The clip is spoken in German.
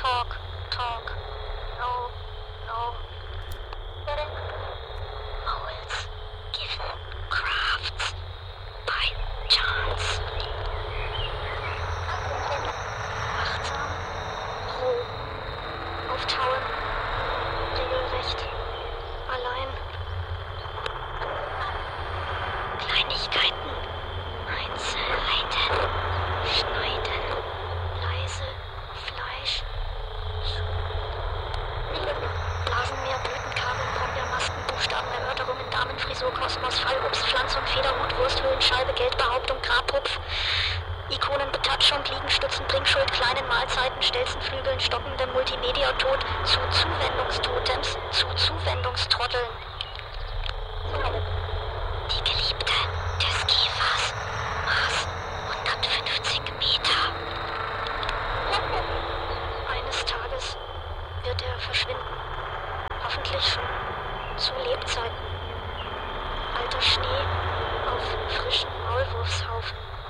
Talk, talk. No, no. Moles given crafts by chance. Achtsam, roh, auftauen, regelrecht, allein. Kleinigkeiten, Einzelheiten, schneiden, leise, Fleisch, Blasenmeer, Blütenkabel, Brombeermasken, Buchstaben, Erörterungen, Damenfrisur, Kosmos, Fallobst, Pflanz- und Federhut, Wursthöhlen, Scheibe, Geldbehauptung, Grabhupf, Ikonenbetatschung, Liegenstützen, Bringschuld, kleinen Mahlzeiten, Stelzenflügeln, stockende Multimedia-Tod, zu Zuwendungstotems, zu Zuwendungstrotteln. Die Geliebte des Käfers, Maß 150 Meter. Eines Tages wird er verschwinden. Hoffentlich schon zu Lebzeiten. Alter Schnee auf frischen Maulwurfshaufen.